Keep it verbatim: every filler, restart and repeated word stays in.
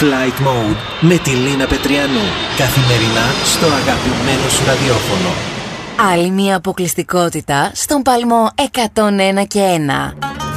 Flight Mode με τη Λίνα Πετριανού. Καθημερινά στο αγαπημένο σου ραδιόφωνο. Άλλη μια αποκλειστικότητα στον παλμό εκατόν ένα και ένα.